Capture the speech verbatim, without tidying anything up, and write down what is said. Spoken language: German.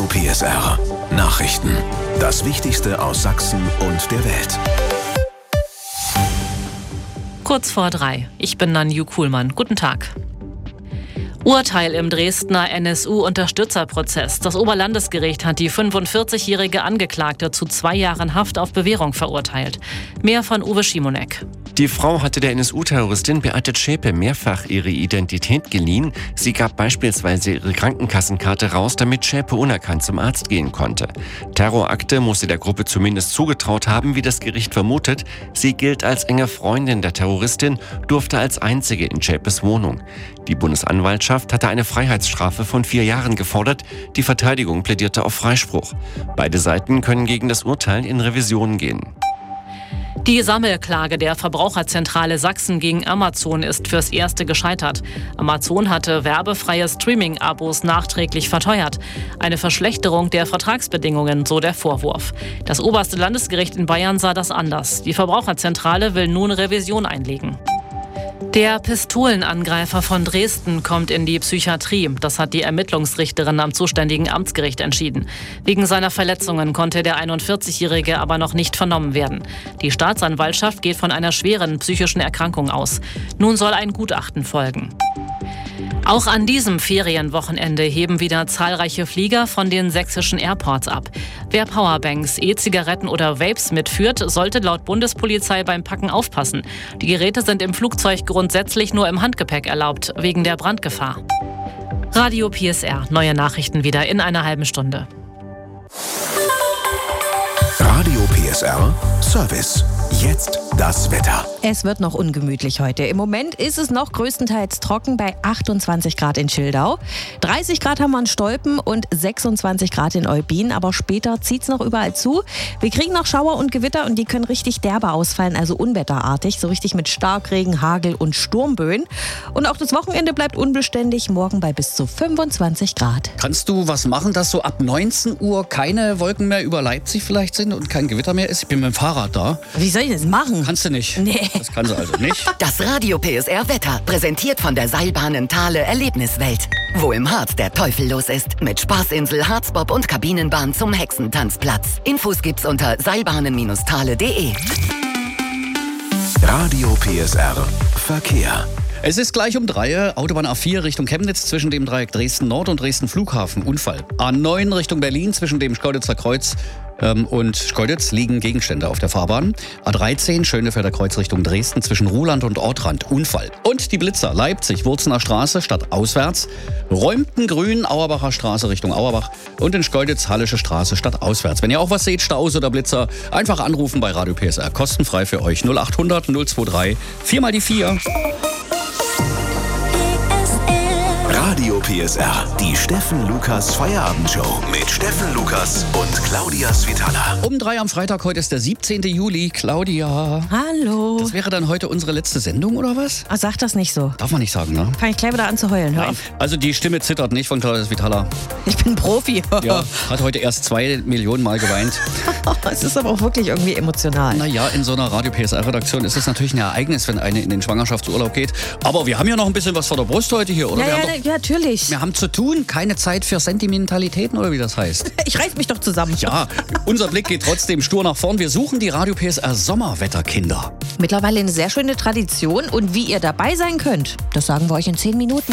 P S R Nachrichten. Das Wichtigste aus Sachsen und der Welt. Kurz vor drei. Ich bin Nanju Kuhlmann. Guten Tag. Urteil im Dresdner N S U-Unterstützerprozess. Das Oberlandesgericht hat die fünfundvierzigjährige Angeklagte zu zwei Jahren Haft auf Bewährung verurteilt. Mehr von Uwe Schimonek. Die Frau hatte der N S U-Terroristin Beate Zschäpe mehrfach ihre Identität geliehen. Sie gab beispielsweise ihre Krankenkassenkarte raus, damit Zschäpe unerkannt zum Arzt gehen konnte. Terrorakte muss sie der Gruppe zumindest zugetraut haben, wie das Gericht vermutet. Sie gilt als enge Freundin der Terroristin, durfte als einzige in Zschäpes Wohnung. Die Bundesanwaltschaft hatte eine Freiheitsstrafe von vier Jahren gefordert. Die Verteidigung plädierte auf Freispruch. Beide Seiten können gegen das Urteil in Revision gehen. Die Sammelklage der Verbraucherzentrale Sachsen gegen Amazon ist fürs Erste gescheitert. Amazon hatte werbefreie Streaming-Abos nachträglich verteuert. Eine Verschlechterung der Vertragsbedingungen, so der Vorwurf. Das oberste Landesgericht in Bayern sah das anders. Die Verbraucherzentrale will nun Revision einlegen. Der Pistolenangreifer von Dresden kommt in die Psychiatrie. Das hat die Ermittlungsrichterin am zuständigen Amtsgericht entschieden. Wegen seiner Verletzungen konnte der einundvierzigjährige aber noch nicht vernommen werden. Die Staatsanwaltschaft geht von einer schweren psychischen Erkrankung aus. Nun soll ein Gutachten folgen. Auch an diesem Ferienwochenende heben wieder zahlreiche Flieger von den sächsischen Airports ab. Wer Powerbanks, E-Zigaretten oder Vapes mitführt, sollte laut Bundespolizei beim Packen aufpassen. Die Geräte sind im Flugzeug grundsätzlich nur im Handgepäck erlaubt, wegen der Brandgefahr. Radio P S R, neue Nachrichten wieder in einer halben Stunde. Radio P S R Service. Jetzt das Wetter. Es wird noch ungemütlich heute. Im Moment ist es noch größtenteils trocken bei achtundzwanzig Grad in Schildau. dreißig Grad haben wir in Stolpen und sechsundzwanzig Grad in Eubin. Aber später zieht es noch überall zu. Wir kriegen noch Schauer und Gewitter und die können richtig derbe ausfallen, also unwetterartig. So richtig mit Starkregen, Hagel und Sturmböen. Und auch das Wochenende bleibt unbeständig. Morgen bei bis zu fünfundzwanzig Grad. Kannst du was machen, dass so ab neunzehn Uhr keine Wolken mehr über Leipzig vielleicht sind und kein Gewitter mehr ist? Ich bin mit dem Fahrrad da. Wie soll ich das machen? Kannst du nicht? Nee. Das kann sie also nicht. Das Radio P S R Wetter, präsentiert von der Seilbahnen Thale Erlebniswelt. Wo im Harz der Teufel los ist. Mit Spaßinsel, Harzbob und Kabinenbahn zum Hexentanzplatz. Infos gibt's unter seilbahnen Thale punkt de. Radio P S R Verkehr. Es ist gleich um drei. Autobahn A vier Richtung Chemnitz zwischen dem Dreieck Dresden Nord und Dresden Flughafen. Unfall. A neun Richtung Berlin zwischen dem Schkeuditzer Kreuz ähm, und Schkeuditz liegen Gegenstände auf der Fahrbahn. A dreizehn Schönefelder Kreuz Richtung Dresden zwischen Ruhland und Ortrand. Unfall. Und die Blitzer Leipzig Wurzener Straße statt auswärts. Räumten Grün Auerbacher Straße Richtung Auerbach und in Schkeuditz Hallische Straße statt auswärts. Wenn ihr auch was seht, Staus oder Blitzer, einfach anrufen bei Radio P S R. Kostenfrei für euch. null achthundert null drei drei vier mal die vier. Radio P S R, die Steffen Lukas Feierabendshow mit Steffen Lukas und Claudia Svitala. Um drei am Freitag, heute ist der siebzehnten Juli. Claudia. Hallo. Das wäre dann heute unsere letzte Sendung, oder was? Ach, sag das nicht so. Darf man nicht sagen, ne? Fange ich gleich wieder an zu heulen. Hör Ja. auf. Also die Stimme zittert nicht von Claudia Svitala. Ich bin Profi. Ja, hat heute erst zwei Millionen Mal geweint. Es ist aber auch wirklich irgendwie emotional. Naja, in so einer Radio P S R-Redaktion ist es natürlich ein Ereignis, wenn eine in den Schwangerschaftsurlaub geht. Aber wir haben ja noch ein bisschen was vor der Brust heute hier, oder? Ja, wir, ja, haben doch, ja, natürlich. wir haben zu tun, keine Zeit für Sentimentalitäten, oder wie das heißt. Ich reiß mich doch zusammen. Ja, unser Blick geht trotzdem stur nach vorn. Wir suchen die Radio P S R Sommerwetterkinder. Mittlerweile eine sehr schöne Tradition. Und wie ihr dabei sein könnt, das sagen wir euch in zehn Minuten.